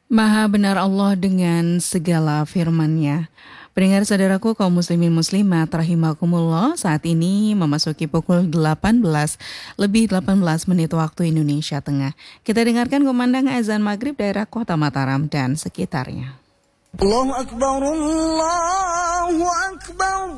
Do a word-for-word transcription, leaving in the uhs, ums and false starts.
Maha benar Allah dengan segala firman-Nya. Pendengar saudaraku kaum muslimin muslimat rahimakumullah, saat ini memasuki pukul delapan belas lebih delapan belas menit waktu Indonesia Tengah. Kita dengarkan kumandang azan maghrib daerah Kota Mataram dan sekitarnya. Allahu Akbar, Allahu Akbar.